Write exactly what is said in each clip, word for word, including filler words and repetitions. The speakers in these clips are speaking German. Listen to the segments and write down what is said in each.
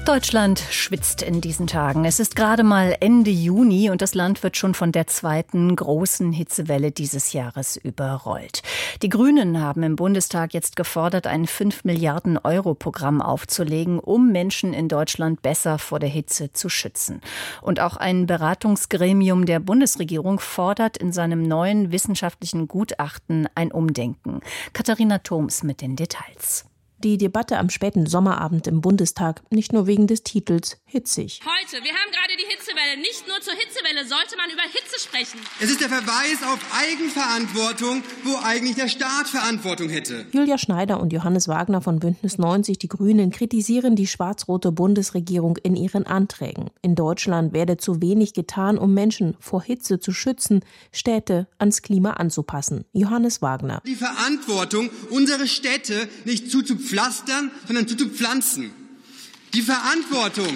Deutschland schwitzt in diesen Tagen. Es ist gerade mal Ende Juni und das Land wird schon von der zweiten großen Hitzewelle dieses Jahres überrollt. Die Grünen haben im Bundestag jetzt gefordert, ein fünf Milliarden Euro Programm aufzulegen, um Menschen in Deutschland besser vor der Hitze zu schützen. Und auch ein Beratungsgremium der Bundesregierung fordert in seinem neuen wissenschaftlichen Gutachten ein Umdenken. Katharina Thoms mit den Details. Die Debatte am späten Sommerabend im Bundestag, nicht nur wegen des Titels, hitzig. Heute, wir haben gerade die Hitzewelle. Nicht nur zur Hitzewelle sollte man über Hitze sprechen. Es ist der Verweis auf Eigenverantwortung, wo eigentlich der Staat Verantwortung hätte. Julia Schneider und Johannes Wagner von Bündnis neunzig, die Grünen, kritisieren die schwarz-rote Bundesregierung in ihren Anträgen. In Deutschland werde zu wenig getan, um Menschen vor Hitze zu schützen, Städte ans Klima anzupassen. Johannes Wagner. Die Verantwortung, unsere Städte nicht zuzupflastern, sondern zuzupflanzen. Die Verantwortung,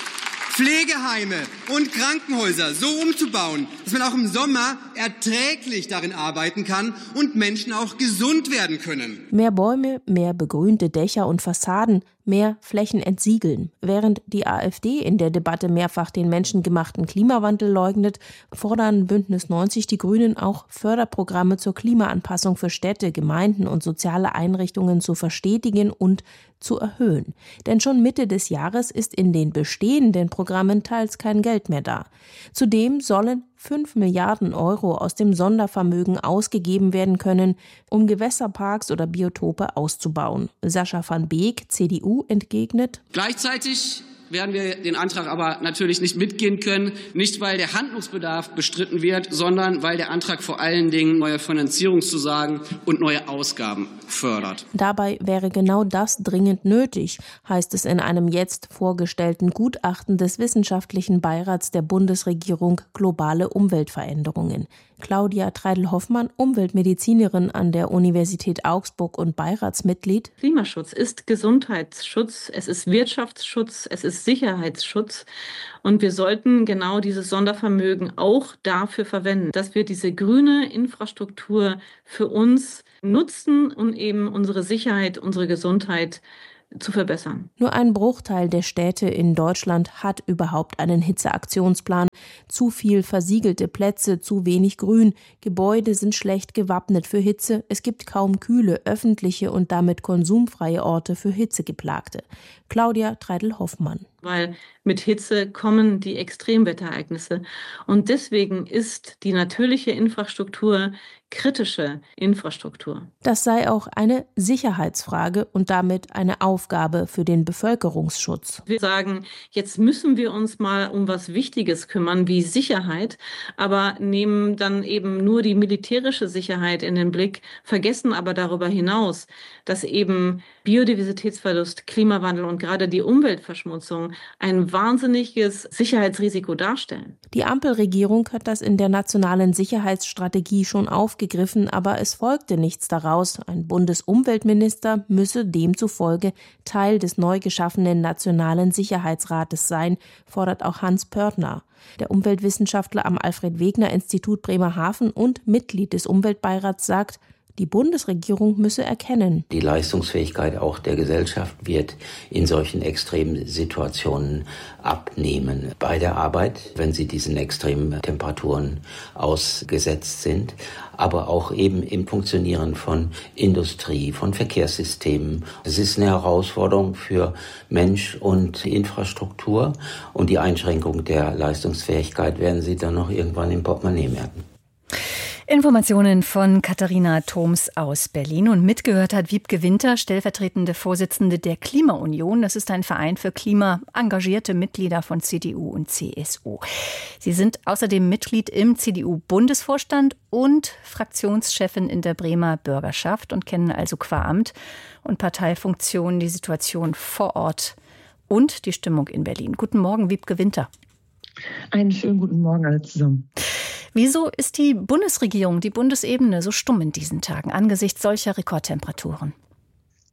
Pflegeheime und Krankenhäuser so umzubauen, dass man auch im Sommer erträglich darin arbeiten kann und Menschen auch gesund werden können. Mehr Bäume, mehr begrünte Dächer und Fassaden, mehr Flächen entsiegeln. Während die AfD in der Debatte mehrfach den menschengemachten Klimawandel leugnet, fordern Bündnis neunzig die Grünen auch Förderprogramme zur Klimaanpassung für Städte, Gemeinden und soziale Einrichtungen zu verstetigen und zu erhöhen. Denn schon Mitte des Jahres ist in den bestehenden Programmen teils kein Geld mehr da. Zudem sollen fünf Milliarden Euro aus dem Sondervermögen ausgegeben werden können, um Gewässerparks oder Biotope auszubauen. Sascha van Beek, C D U, entgegnet: Gleichzeitig werden wir den Antrag aber natürlich nicht mitgehen können, nicht weil der Handlungsbedarf bestritten wird, sondern weil der Antrag vor allen Dingen neue Finanzierungszusagen und neue Ausgaben fördert. Dabei wäre genau das dringend nötig, heißt es in einem jetzt vorgestellten Gutachten des Wissenschaftlichen Beirats der Bundesregierung Globale Umweltveränderungen. Claudia Treidel-Hoffmann, Umweltmedizinerin an der Universität Augsburg und Beiratsmitglied. Klimaschutz ist Gesundheitsschutz, es ist Wirtschaftsschutz, es ist Sicherheitsschutz. Und wir sollten genau dieses Sondervermögen auch dafür verwenden, dass wir diese grüne Infrastruktur für uns nutzen und eben unsere Sicherheit, unsere Gesundheit zu verbessern. Nur ein Bruchteil der Städte in Deutschland hat überhaupt einen Hitzeaktionsplan. Zu viel versiegelte Plätze, zu wenig Grün. Gebäude sind schlecht gewappnet für Hitze. Es gibt kaum kühle, öffentliche und damit konsumfreie Orte für Hitzegeplagte. Claudia Treidel-Hoffmann. Weil mit Hitze kommen die Extremwetterereignisse. Und deswegen ist die natürliche Infrastruktur kritische Infrastruktur. Das sei auch eine Sicherheitsfrage und damit eine Aufgabe für den Bevölkerungsschutz. Wir sagen, jetzt müssen wir uns mal um was Wichtiges kümmern, wie Sicherheit, aber nehmen dann eben nur die militärische Sicherheit in den Blick, vergessen aber darüber hinaus, dass eben Biodiversitätsverlust, Klimawandel und gerade die Umweltverschmutzung ein wahnsinniges Sicherheitsrisiko darstellen. Die Ampelregierung hat das in der nationalen Sicherheitsstrategie schon aufgegriffen, aber es folgte nichts daraus. Ein Bundesumweltminister müsse demzufolge Teil des neu geschaffenen Nationalen Sicherheitsrates sein, fordert auch Hans Pörtner. Der Umweltwissenschaftler am Alfred-Wegener-Institut Bremerhaven und Mitglied des Umweltbeirats sagt, die Bundesregierung müsse erkennen: Die Leistungsfähigkeit auch der Gesellschaft wird in solchen extremen Situationen abnehmen. Bei der Arbeit, wenn sie diesen extremen Temperaturen ausgesetzt sind, aber auch eben im Funktionieren von Industrie, von Verkehrssystemen. Es ist eine Herausforderung für Mensch und Infrastruktur, und die Einschränkung der Leistungsfähigkeit werden Sie dann noch irgendwann im Portemonnaie merken. Informationen von Katharina Thoms aus Berlin. Und mitgehört hat Wiebke Winter, stellvertretende Vorsitzende der Klimaunion. Das ist ein Verein für klimaengagierte Mitglieder von C D U und C S U. Sie sind außerdem Mitglied im C D U-Bundesvorstand und Fraktionschefin in der Bremer Bürgerschaft und kennen also qua Amt und Parteifunktion die Situation vor Ort und die Stimmung in Berlin. Guten Morgen, Wiebke Winter. Einen schönen guten Morgen alle zusammen. Wieso ist die Bundesregierung, die Bundesebene so stumm in diesen Tagen angesichts solcher Rekordtemperaturen?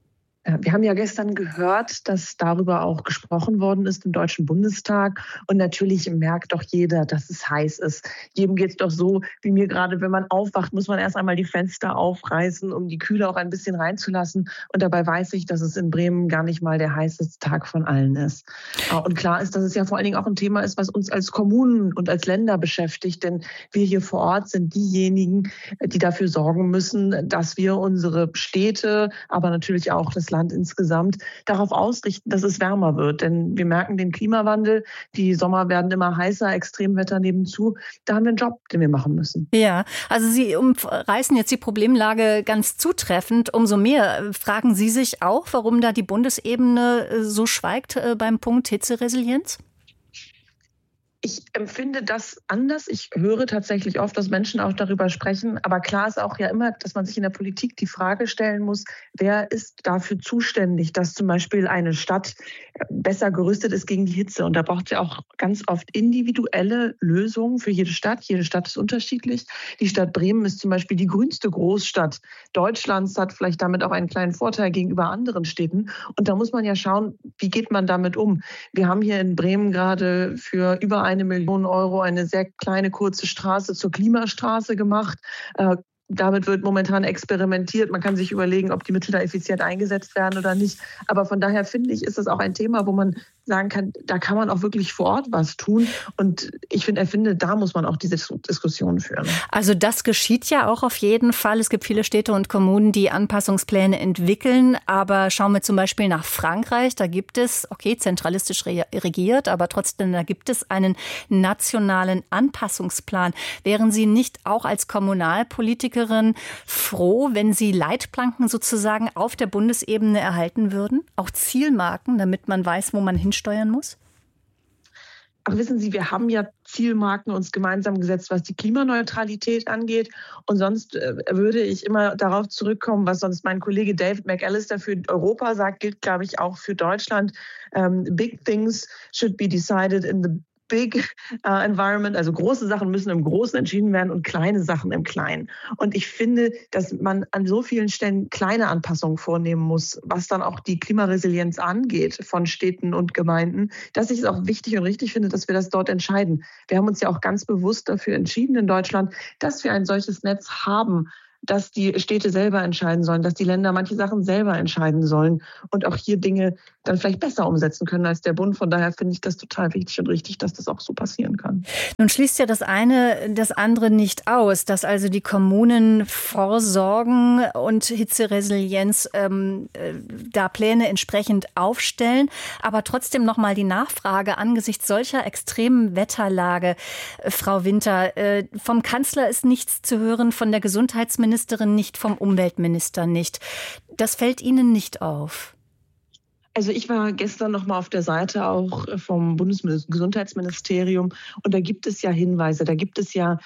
Wir haben ja gestern gehört, dass darüber auch gesprochen worden ist im Deutschen Bundestag. Und natürlich merkt doch jeder, dass es heiß ist. Jedem geht es doch so, wie mir gerade, wenn man aufwacht, muss man erst einmal die Fenster aufreißen, um die Kühle auch ein bisschen reinzulassen. Und dabei weiß ich, dass es in Bremen gar nicht mal der heißeste Tag von allen ist. Und klar ist, dass es ja vor allen Dingen auch ein Thema ist, was uns als Kommunen und als Länder beschäftigt. Denn wir hier vor Ort sind diejenigen, die dafür sorgen müssen, dass wir unsere Städte, aber natürlich auch das Land insgesamt darauf ausrichten, dass es wärmer wird. Denn wir merken den Klimawandel, die Sommer werden immer heißer, Extremwetter nebenzu. Da haben wir einen Job, den wir machen müssen. Ja, also Sie umreißen jetzt die Problemlage ganz zutreffend. Umso mehr fragen Sie sich auch, warum da die Bundesebene so schweigt beim Punkt Hitzeresilienz? Ich empfinde das anders. Ich höre tatsächlich oft, dass Menschen auch darüber sprechen. Aber klar ist auch ja immer, dass man sich in der Politik die Frage stellen muss, wer ist dafür zuständig, dass zum Beispiel eine Stadt besser gerüstet ist gegen die Hitze. Und da braucht es ja auch ganz oft individuelle Lösungen für jede Stadt. Jede Stadt ist unterschiedlich. Die Stadt Bremen ist zum Beispiel die grünste Großstadt Deutschlands, hat vielleicht damit auch einen kleinen Vorteil gegenüber anderen Städten. Und da muss man ja schauen, wie geht man damit um. Wir haben hier in Bremen gerade für über eine Million Euro eine sehr kleine, kurze Straße zur Klimastraße gemacht. Äh, damit wird momentan experimentiert. Man kann sich überlegen, ob die Mittel da effizient eingesetzt werden oder nicht. Aber von daher finde ich, ist das auch ein Thema, wo man sagen kann, da kann man auch wirklich vor Ort was tun. Und ich finde, er finde, da muss man auch diese Diskussion führen. Also das geschieht ja auch auf jeden Fall. Es gibt viele Städte und Kommunen, die Anpassungspläne entwickeln. Aber schauen wir zum Beispiel nach Frankreich. Da gibt es, okay, zentralistisch regiert, aber trotzdem, da gibt es einen nationalen Anpassungsplan. Wären Sie nicht auch als Kommunalpolitikerin froh, wenn Sie Leitplanken sozusagen auf der Bundesebene erhalten würden? Auch Zielmarken, damit man weiß, wo man hinsteuern muss? Ach, wissen Sie, wir haben ja Zielmarken uns gemeinsam gesetzt, was die Klimaneutralität angeht. Und sonst äh, würde ich immer darauf zurückkommen, was sonst mein Kollege David McAllister für Europa sagt, gilt, glaube ich, auch für Deutschland. Um, big things should be decided in the Big uh, Environment, also große Sachen müssen im Großen entschieden werden und kleine Sachen im Kleinen. Und ich finde, dass man an so vielen Stellen kleine Anpassungen vornehmen muss, was dann auch die Klimaresilienz angeht von Städten und Gemeinden, dass ich es auch wichtig und richtig finde, dass wir das dort entscheiden. Wir haben uns ja auch ganz bewusst dafür entschieden in Deutschland, dass wir ein solches Netz haben, dass die Städte selber entscheiden sollen, dass die Länder manche Sachen selber entscheiden sollen und auch hier Dinge dann vielleicht besser umsetzen können als der Bund. Von daher finde ich das total wichtig und richtig, dass das auch so passieren kann. Nun schließt ja das eine das andere nicht aus, dass also die Kommunen vorsorgen und Hitzeresilienz ähm, da Pläne entsprechend aufstellen. Aber trotzdem nochmal die Nachfrage angesichts solcher extremen Wetterlage. Frau Winter, äh, vom Kanzler ist nichts zu hören, von der Gesundheitsministerin nicht, vom Umweltminister nicht. Das fällt Ihnen nicht auf? Also ich war gestern noch mal auf der Seite auch vom Bundesgesundheitsministerium und da gibt es ja Hinweise, da gibt es ja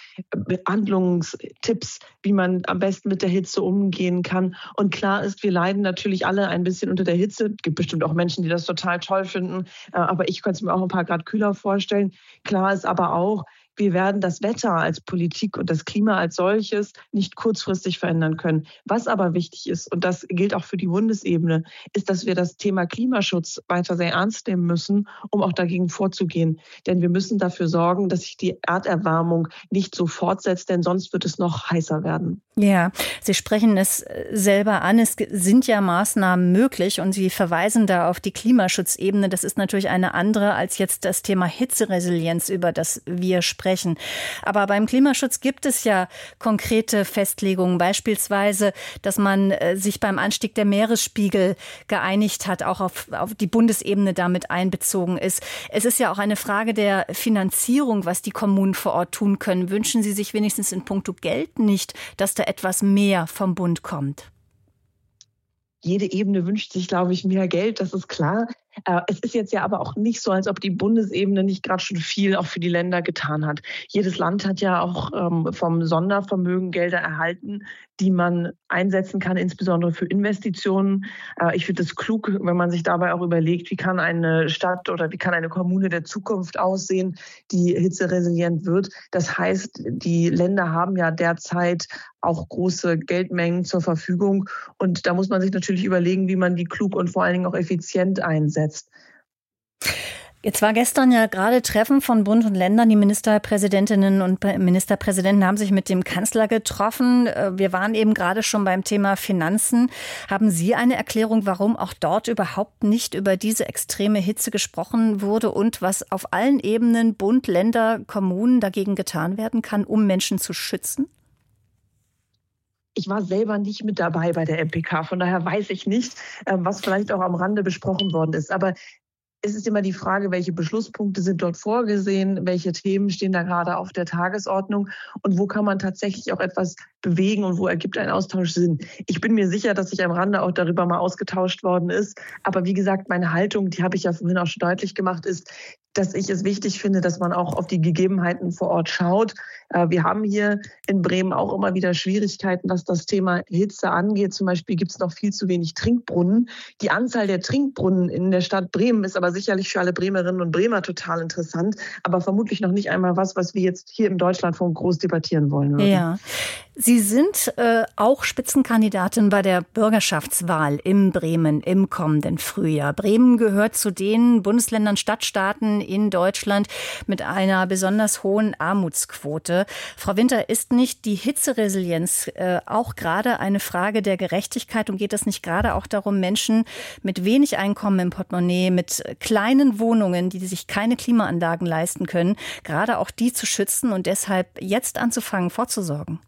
Behandlungstipps, wie man am besten mit der Hitze umgehen kann. Und klar ist, wir leiden natürlich alle ein bisschen unter der Hitze. Es gibt bestimmt auch Menschen, die das total toll finden, aber ich könnte es mir auch ein paar Grad kühler vorstellen. Klar ist aber auch, wir werden das Wetter als Politik und das Klima als solches nicht kurzfristig verändern können. Was aber wichtig ist, und das gilt auch für die Bundesebene, ist, dass wir das Thema Klimaschutz weiter sehr ernst nehmen müssen, um auch dagegen vorzugehen. Denn wir müssen dafür sorgen, dass sich die Erderwärmung nicht so fortsetzt, denn sonst wird es noch heißer werden. Ja, Sie sprechen es selber an. Es sind ja Maßnahmen möglich und Sie verweisen da auf die Klimaschutzebene. Das ist natürlich eine andere als jetzt das Thema Hitzeresilienz, über das wir sprechen. Aber beim Klimaschutz gibt es ja konkrete Festlegungen, beispielsweise, dass man sich beim Anstieg der Meeresspiegel geeinigt hat, auch auf, auf die Bundesebene damit einbezogen ist. Es ist ja auch eine Frage der Finanzierung, was die Kommunen vor Ort tun können. Wünschen Sie sich wenigstens in puncto Geld nicht, dass da etwas mehr vom Bund kommt? Jede Ebene wünscht sich, glaube ich, mehr Geld, das ist klar. Es ist jetzt ja aber auch nicht so, als ob die Bundesebene nicht gerade schon viel auch für die Länder getan hat. Jedes Land hat ja auch ähm, vom Sondervermögen Gelder erhalten, die man einsetzen kann, insbesondere für Investitionen. Äh, ich finde es klug, wenn man sich dabei auch überlegt, wie kann eine Stadt oder wie kann eine Kommune der Zukunft aussehen, die hitzeresilient wird. Das heißt, die Länder haben ja derzeit auch große Geldmengen zur Verfügung. Und da muss man sich natürlich überlegen, wie man die klug und vor allen Dingen auch effizient einsetzt. Jetzt war gestern ja gerade Treffen von Bund und Ländern. Die Ministerpräsidentinnen und Ministerpräsidenten haben sich mit dem Kanzler getroffen. Wir waren eben gerade schon beim Thema Finanzen. Haben Sie eine Erklärung, warum auch dort überhaupt nicht über diese extreme Hitze gesprochen wurde und was auf allen Ebenen, Bund, Länder, Kommunen dagegen getan werden kann, um Menschen zu schützen? Ich war selber nicht mit dabei bei der M P K, von daher weiß ich nicht, was vielleicht auch am Rande besprochen worden ist. Aber es ist immer die Frage, welche Beschlusspunkte sind dort vorgesehen, welche Themen stehen da gerade auf der Tagesordnung und wo kann man tatsächlich auch etwas bewegen und wo ergibt ein Austausch Sinn. Ich bin mir sicher, dass sich am Rande auch darüber mal ausgetauscht worden ist. Aber wie gesagt, meine Haltung, die habe ich ja vorhin auch schon deutlich gemacht, ist, dass ich es wichtig finde, dass man auch auf die Gegebenheiten vor Ort schaut. Wir haben hier in Bremen auch immer wieder Schwierigkeiten, was das Thema Hitze angeht. Zum Beispiel gibt es noch viel zu wenig Trinkbrunnen. Die Anzahl der Trinkbrunnen in der Stadt Bremen ist aber sicherlich für alle Bremerinnen und Bremer total interessant, aber vermutlich noch nicht einmal was, was wir jetzt hier im Deutschlandfunk groß debattieren wollen würden. Ja. Sie sind äh, auch Spitzenkandidatin bei der Bürgerschaftswahl in Bremen im kommenden Frühjahr. Bremen gehört zu den Bundesländern, Stadtstaaten in Deutschland mit einer besonders hohen Armutsquote. Frau Winter, ist nicht die Hitzeresilienz äh, auch gerade eine Frage der Gerechtigkeit und geht es nicht gerade auch darum, Menschen mit wenig Einkommen im Portemonnaie, mit kleinen Wohnungen, die sich keine Klimaanlagen leisten können, gerade auch die zu schützen und deshalb jetzt anzufangen, vorzusorgen?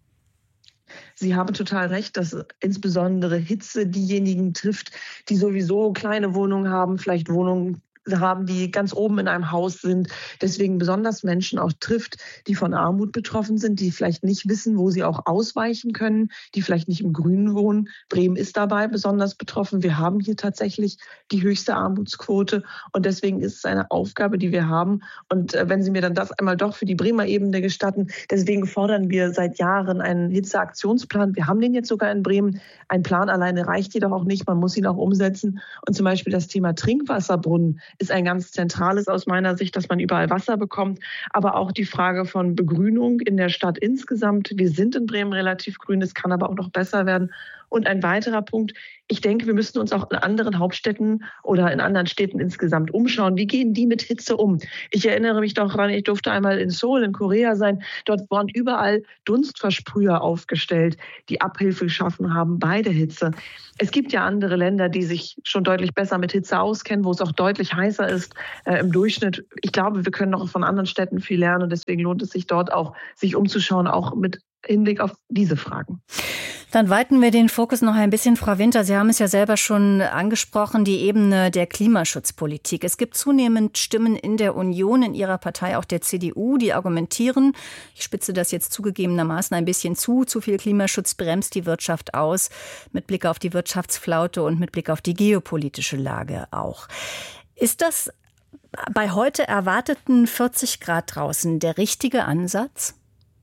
Sie haben total recht, dass insbesondere Hitze diejenigen trifft, die sowieso kleine Wohnungen haben, vielleicht Wohnungen haben, die ganz oben in einem Haus sind. Deswegen besonders Menschen auch trifft, die von Armut betroffen sind, die vielleicht nicht wissen, wo sie auch ausweichen können, die vielleicht nicht im Grünen wohnen. Bremen ist dabei besonders betroffen. Wir haben hier tatsächlich die höchste Armutsquote und deswegen ist es eine Aufgabe, die wir haben. Und wenn Sie mir dann das einmal doch für die Bremer Ebene gestatten, deswegen fordern wir seit Jahren einen Hitzeaktionsplan. Wir haben den jetzt sogar in Bremen. Ein Plan alleine reicht jedoch auch nicht. Man muss ihn auch umsetzen. Und zum Beispiel das Thema Trinkwasserbrunnen ist ein ganz zentrales aus meiner Sicht, dass man überall Wasser bekommt. Aber auch die Frage von Begrünung in der Stadt insgesamt. Wir sind in Bremen relativ grün, es kann aber auch noch besser werden. Und ein weiterer Punkt, ich denke, wir müssen uns auch in anderen Hauptstädten oder in anderen Städten insgesamt umschauen. Wie gehen die mit Hitze um? Ich erinnere mich doch daran, ich durfte einmal in Seoul in Korea sein. Dort waren überall Dunstversprüher aufgestellt, die Abhilfe geschaffen haben bei der Hitze. Es gibt ja andere Länder, die sich schon deutlich besser mit Hitze auskennen, wo es auch deutlich heißer ist äh, im Durchschnitt. Ich glaube, wir können noch von anderen Städten viel lernen und deswegen lohnt es sich dort auch, sich umzuschauen, auch mit Hinblick auf diese Fragen. Dann weiten wir den Fokus noch ein bisschen, Frau Winter. Sie haben es ja selber schon angesprochen, die Ebene der Klimaschutzpolitik. Es gibt zunehmend Stimmen in der Union, in Ihrer Partei, auch der C D U, die argumentieren, ich spitze das jetzt zugegebenermaßen ein bisschen zu, zu viel Klimaschutz bremst die Wirtschaft aus, mit Blick auf die Wirtschaftsflaute und mit Blick auf die geopolitische Lage auch. Ist das bei heute erwarteten vierzig Grad draußen der richtige Ansatz?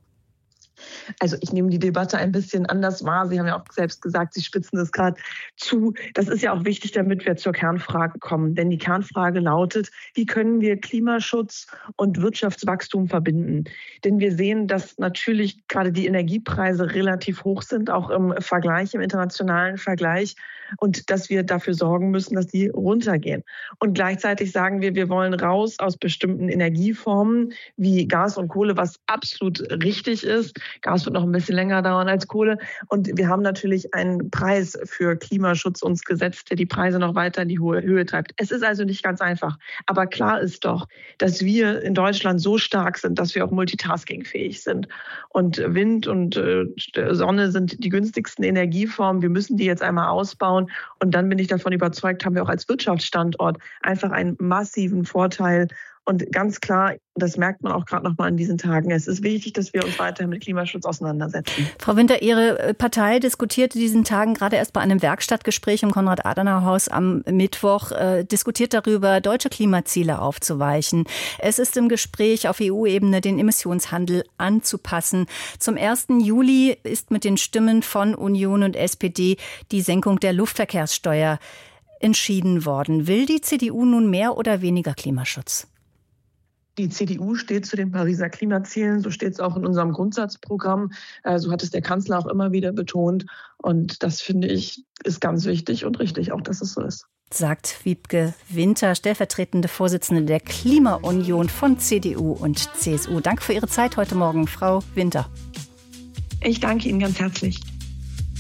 Also ich nehme die Debatte ein bisschen anders wahr. Sie haben ja auch selbst gesagt, Sie spitzen es gerade zu. Das ist ja auch wichtig, damit wir zur Kernfrage kommen. Denn die Kernfrage lautet, wie können wir Klimaschutz und Wirtschaftswachstum verbinden? Denn wir sehen, dass natürlich gerade die Energiepreise relativ hoch sind, auch im Vergleich, im internationalen Vergleich. Und dass wir dafür sorgen müssen, dass die runtergehen. Und gleichzeitig sagen wir, wir wollen raus aus bestimmten Energieformen wie Gas und Kohle, was absolut richtig ist. Gas wird noch ein bisschen länger dauern als Kohle. Und wir haben natürlich einen Preis für Klimaschutz uns gesetzt, der die Preise noch weiter in die hohe Höhe treibt. Es ist also nicht ganz einfach. Aber klar ist doch, dass wir in Deutschland so stark sind, dass wir auch multitaskingfähig sind. Und Wind und äh, Sonne sind die günstigsten Energieformen. Wir müssen die jetzt einmal ausbauen. Und dann bin ich davon überzeugt, haben wir auch als Wirtschaftsstandort einfach einen massiven Vorteil. Und ganz klar, das merkt man auch gerade noch mal in diesen Tagen, es ist wichtig, dass wir uns weiter mit Klimaschutz auseinandersetzen. Frau Winter, Ihre Partei diskutierte diesen Tagen gerade erst bei einem Werkstattgespräch im Konrad-Adenauer-Haus am Mittwoch, äh, diskutiert darüber, deutsche Klimaziele aufzuweichen. Es ist im Gespräch, auf E U-Ebene den Emissionshandel anzupassen. Zum ersten Juli ist mit den Stimmen von Union und S P D die Senkung der Luftverkehrssteuer entschieden worden. Will die C D U nun mehr oder weniger Klimaschutz? Die C D U steht zu den Pariser Klimazielen, so steht es auch in unserem Grundsatzprogramm. So hat es der Kanzler auch immer wieder betont. Und das, finde ich, ist ganz wichtig und richtig, auch dass es so ist. Sagt Wiebke Winter, stellvertretende Vorsitzende der Klimaunion von C D U und C S U. Danke für Ihre Zeit heute Morgen, Frau Winter. Ich danke Ihnen ganz herzlich.